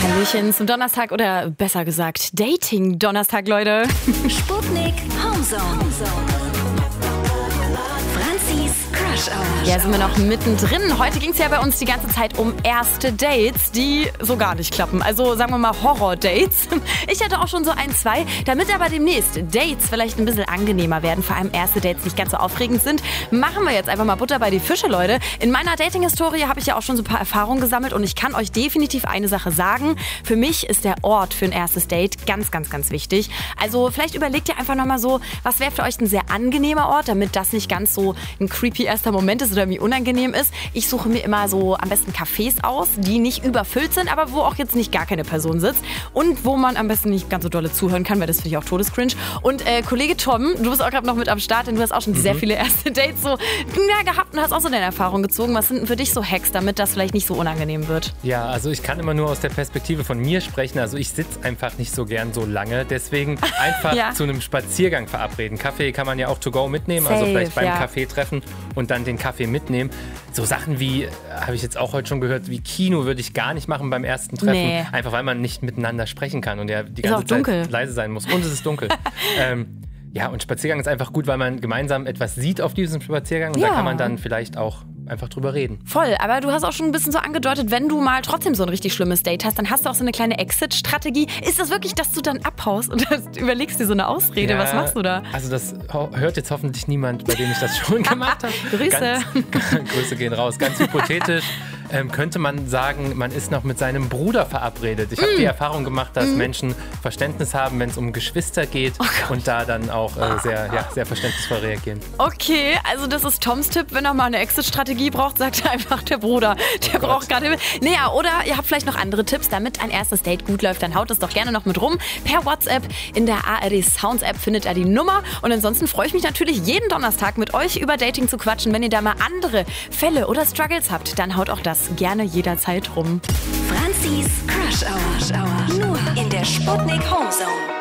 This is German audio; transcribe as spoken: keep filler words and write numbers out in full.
Hallöchen zum Donnerstag oder besser gesagt Dating-Donnerstag, Leute. Sputnik Homezone. Franzis Crush Hour. Ja, sind wir noch mittendrin. Heute ging es ja bei uns die ganze Zeit um erste Dates, die so gar nicht klappen. Also sagen wir mal Horror-Dates. Ich hatte auch schon so ein, zwei. Damit aber demnächst Dates vielleicht ein bisschen angenehmer werden, vor allem erste Dates nicht ganz so aufregend sind, machen wir jetzt einfach mal Butter bei die Fische, Leute. In meiner Dating-Historie habe ich ja auch schon so ein paar Erfahrungen gesammelt und ich kann euch definitiv eine Sache sagen. Für mich ist der Ort für ein erstes Date ganz, ganz, ganz wichtig. Also vielleicht überlegt ihr einfach nochmal so, was wäre für euch ein sehr angenehmer Ort, damit das nicht ganz so ein creepy erster Moment ist oder irgendwie unangenehm ist. Ich suche mir immer so am besten Cafés aus, die nicht überfüllt sind, aber wo auch jetzt nicht gar keine Person sitzt und wo man am besten nicht ganz so dolle zuhören kann, weil das finde ich auch todescringe. Und äh, Kollege Tom, du bist auch gerade noch mit am Start, denn du hast auch schon mhm. sehr viele erste Dates so ja, gehabt und hast auch so deine Erfahrung gezogen. Was sind denn für dich so Hacks, damit das vielleicht nicht so unangenehm wird? Ja, also ich kann immer nur aus der Perspektive von mir sprechen. Also ich sitze einfach nicht so gern so lange. Deswegen einfach ja. zu einem Spaziergang verabreden. Kaffee kann man ja auch to go mitnehmen, Safe, also vielleicht beim ja. Kaffee treffen und dann den Kaffee mitnehmen. So Sachen wie, habe ich jetzt auch heute schon gehört, wie Kino würde ich gar nicht machen beim ersten Treffen. Nee. Einfach weil man nicht miteinander sprechen kann und ja die ganze Zeit dunkel. leise sein muss. Und es ist dunkel. ähm, ja, und Spaziergang ist einfach gut, weil man gemeinsam etwas sieht auf diesem Spaziergang und ja. da kann man dann vielleicht auch einfach drüber reden. Voll, aber du hast auch schon ein bisschen so angedeutet, wenn du mal trotzdem so ein richtig schlimmes Date hast, dann hast du auch so eine kleine Exit-Strategie. Ist das wirklich, dass du dann abhaust und überlegst dir so eine Ausrede? Ja, was machst du da? Also das hört jetzt hoffentlich niemand, bei dem ich das schon gemacht habe. Grüße. Ganz, Grüße gehen raus. Ganz hypothetisch ähm, könnte man sagen, man ist noch mit seinem Bruder verabredet. Ich habe mm. die Erfahrung gemacht, dass mm. Menschen Verständnis haben, wenn es um Geschwister geht oh und da dann auch äh, sehr, ja, sehr verständnisvoll reagieren. Okay, also das ist Toms Tipp, wenn er mal eine Exit-Strategie braucht, sagt er einfach der Bruder. Der oh braucht gerade. Naja, oder ihr habt vielleicht noch andere Tipps, damit ein erstes Date gut läuft, dann haut es doch gerne noch mit rum. Per WhatsApp in der A R D Sounds App findet ihr die Nummer. Und ansonsten freue ich mich natürlich jeden Donnerstag mit euch über Dating zu quatschen. Wenn ihr da mal andere Fälle oder Struggles habt, dann haut auch das gerne jederzeit rum. Franzis Crush Hour. Nur in der Sputnik Homezone.